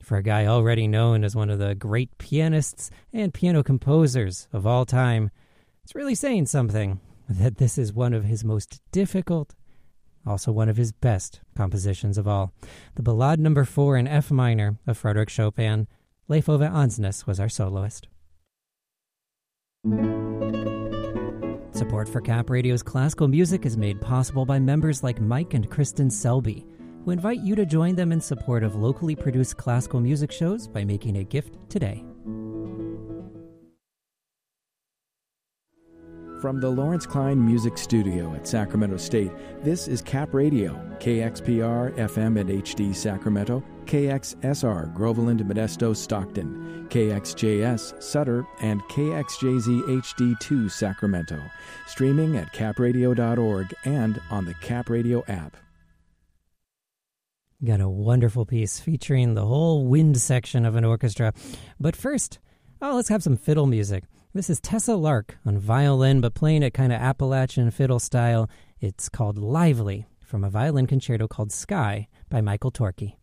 for a guy already known as one of the great pianists and piano composers of all time. It's really saying something that this is one of his most difficult, also one of his best compositions of all. The Ballade No. 4 in F minor of Frédéric Chopin. Leif Ove Andsnes was our soloist. Support for Cap Radio's classical music is made possible by members like Mike and Kristen Selby, who invite you to join them in support of locally produced classical music shows by making a gift today. From the Lawrence Klein Music Studio at Sacramento State, this is Cap Radio, KXPR FM and HD Sacramento, KXSR Groveland, Modesto, Stockton, KXJS Sutter, and KXJZ HD2 Sacramento. Streaming at capradio.org and on the Cap Radio app. Got a wonderful piece featuring the whole wind section of an orchestra. But first, let's have some fiddle music. This is Tessa Lark on violin, but playing it kind of Appalachian fiddle style. It's called Lively, from a violin concerto called Sky by Michael Torkey.